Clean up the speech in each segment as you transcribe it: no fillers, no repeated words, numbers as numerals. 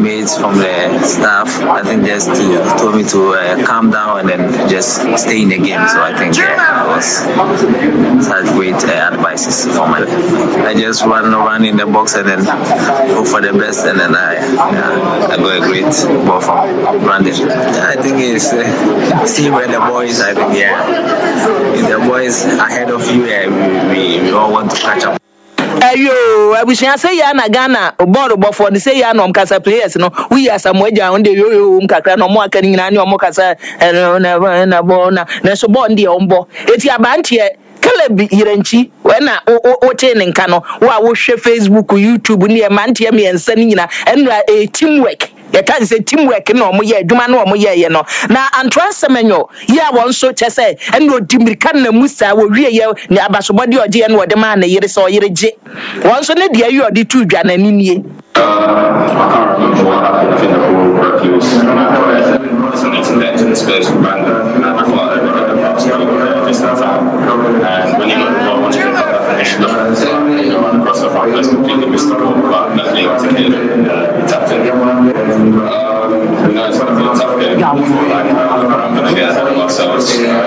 mates from the staff, I think just told me to calm down and then just stay in the game. So I think it was such great advices for my life. I just run in the box and then hope for the best, and then I got a great ball from Brandon. I think it's see where the boys. I think if the boys ahead of you, we all want to catch up. Ayo, abushia say ya na Ghana ball before the say ya no mkasa players no we are some way on the yo mkakra no mo aka ni nyina ni omo kasa na ball na so ball ndi ombo eti abantie Caleb Yirenchi when o chain nka no wa wo hwe Facebook YouTube ni e mantie me ensa ni nyina enra teamwork. You can say teamwork no mo ye adwuma no mo ye no na Antoine Semenyo ya won so chese en no dimirika na musa wo wie ye ni abasobode oje en wo de ma na yire so yire je won so ne de ayi odi tu dwa na ni I can't remember what happened. I think the ball broke loose. It's an incident in the space with Brandon, and I thought I got the pass just that time. And when he got the ball, I wanted to cut that finish and run across the front. That's completely missed the ball, but luckily got to Caleb and he tapped it. It's going to be a tough game. I'm going to get ahead of ourselves.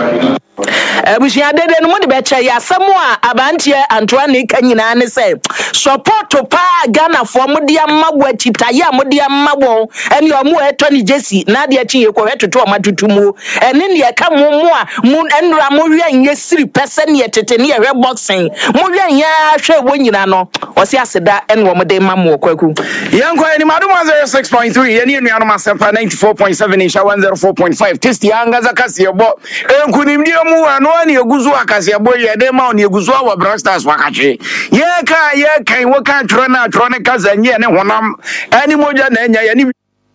Abushia dede no mo de beche ya asemo a abantie Antoine kanyina ne say support pa Ghana for mo de amagbo atitaye a mo de amagbo ene omo eto ni Jesse na de achi yekwo hetoto o matutumu ene ne ka mo a mo enra mo hwe anye siri person ne tete ne hwe boxing mo hwe anya hwe wo nyina no o se aseda ene wo mo de mamo kwaku yanko eni madum 06.3 yeni nuano masepa 94.7 insha 104.5 test yanga zakasi yebo enkunimdi mu ano ani eguzu akasi yebo yede ma oni eguzu wa Brasters wakache yeka waka trona kaza nye ne honam ani moja na enya yani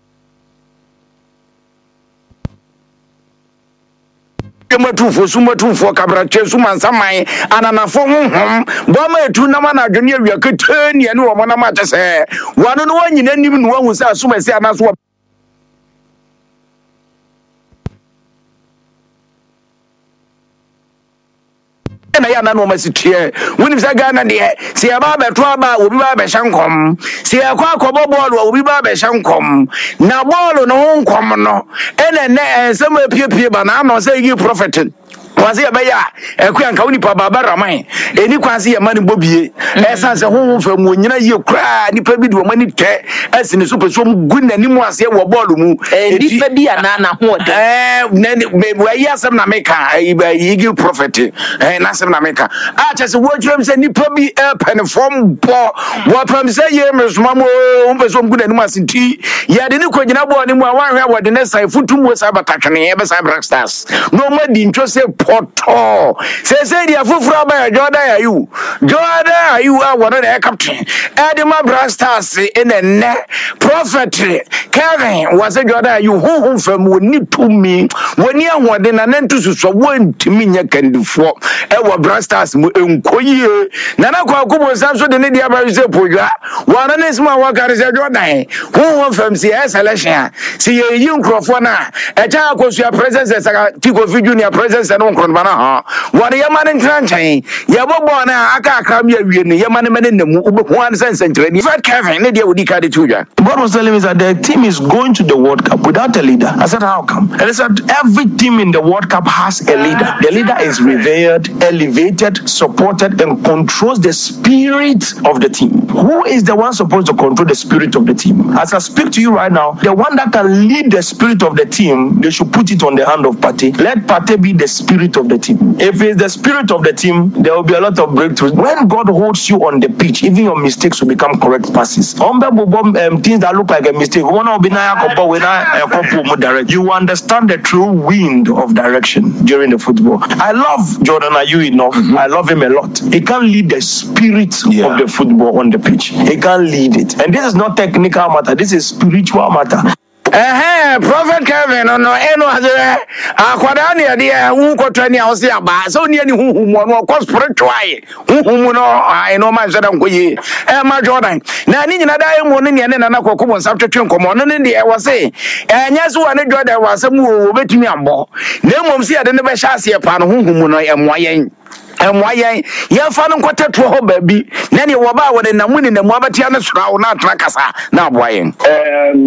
Sumatufo kabrache sumansamai ananafo honhom boma etu na ma na adwene awia ketani ne wo mona ma chese wano no wanyina nim no wahu sa asumasi anaso na ya na no masitie woni sa Ghana de se ya ba beto aba obi ba be hyankom se ya kwa akobo ball obi ba be hyankom na ball no honkom no ene ensem apiepie ba na no say you prophet kwase ya beya ekwa nka woni pa baba raman eni kwase ya mani bobie esanse honhom fa mu nyina ye kra nipa bi de wo mani te asini so peso mu gunna ni mu ase wo ball mu eni fa bi ana ho de me we asem na meka you prophet na asem na meka a chese wo twem se nipa bi penform bo wo pam se ye mesoma mo peso mu gunna ni mu ase ti ya de ni konyina ball ni mu a wanhwe wo de ne sai futum wo sa batatwene ye be sa Brasters no ma di ntwo se Poto say dia fufura ba Jordan ayu a wona na captain Edema Brasters in enne prophet Kevin was a Jordan ayu honhom fam woni tumi woni ahode na nantu suso wontimi nya kandifo e wo Brasters mu enkoyie na na kwa kubo sanso de ne dia ba se podwa wona ne sima wa kare se Jordan honhom fam si selection si ye yi nkrofo na e cha akosua presence saka Tiko Junior presence no nkronbana ha wore yamane ntranchen yebobo na aka akram ya wie ne yamane mane namu ubehu an sensentreni Fred Kevin ne dia wodi ka de tuja. God was telling me that the team is going to the World Cup without a leader. I said, how come? And he said, every team in the World Cup has a leader. The leader is revered, elevated, supported, and controls the spirit of the team. Who is the one supposed to control the spirit of the team? As I speak to you right now, the one that can lead the spirit of the team, they should put it on the hand of Partey. Let Partey be the spirit of the team. If it's the spirit of the team, there will be a lot of breakthroughs. When God holds you on the pitch, even your mistakes will become correct passes. Things that look like a mistake, you understand the true wind of direction during the football. I love Jordan Ayew enough. I love him a lot. He can lead the spirit of the football on the pitch. He can lead it. And this is not technical matter. This is spiritual matter. Prophet Kevin no eno hazere akwada ne de unkotani a wose aba so ne ni huhumu no ko spiritual huhumu no ai no ma jada nkoyi ma Jordan na ni nyina da emu ne ne na kokobo nsam twetwe nkomo no ne de e wose enya so wa ne Jordan wasam wo betumi ambo na emom si ade ne be hya ase pa no huhumu no emoayen fa no nkoteto ho ba bi na ne wo ba wo ne namu ne namu abatia ne sura wo na atra kasa na aboayen